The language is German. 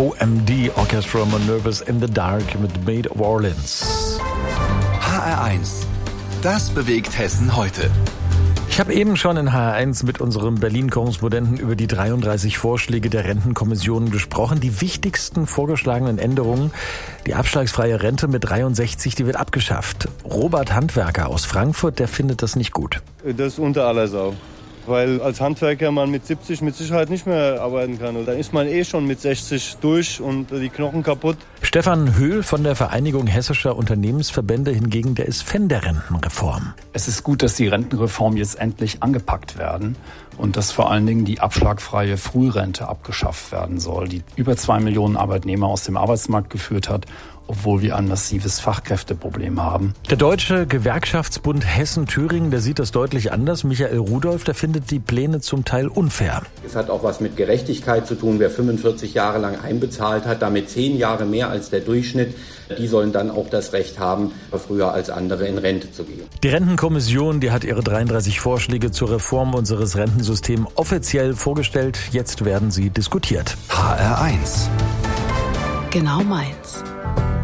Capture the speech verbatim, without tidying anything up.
O M D, Orchestra Manoeuvres in the Dark mit Maid of Orleans. H R eins. Das bewegt Hessen heute. Ich habe eben schon in H R eins mit unserem Berlin-Korrespondenten über die dreiunddreißig Vorschläge der Rentenkommission gesprochen. Die wichtigsten vorgeschlagenen Änderungen: die abschlagsfreie Rente mit dreiundsechzig, die wird abgeschafft. Robert Handwerker aus Frankfurt, der findet das nicht gut. Das ist unter aller Sau. Weil als Handwerker man mit siebzig mit Sicherheit nicht mehr arbeiten kann. Und dann ist man eh schon mit sechzig durch und die Knochen kaputt. Stefan Höhl von der Vereinigung Hessischer Unternehmensverbände hingegen, der ist Fan der Rentenreform. Es ist gut, dass die Rentenreform jetzt endlich angepackt werden und dass vor allen Dingen die abschlagfreie Frührente abgeschafft werden soll, die über zwei Millionen Arbeitnehmer aus dem Arbeitsmarkt geführt hat, obwohl wir ein massives Fachkräfteproblem haben. Der Deutsche Gewerkschaftsbund Hessen-Thüringen, der sieht das deutlich anders. Michael Rudolph, der findet die Pläne zum Teil unfair. Es hat auch was mit Gerechtigkeit zu tun. Wer fünfundvierzig Jahre lang einbezahlt hat, damit zehn Jahre mehr als der Durchschnitt, die sollen dann auch das Recht haben, früher als andere in Rente zu gehen. Die Rentenkommission, die hat ihre dreiunddreißig Vorschläge zur Reform unseres Rentensystems offiziell vorgestellt. Jetzt werden sie diskutiert. H R eins. Genau meins.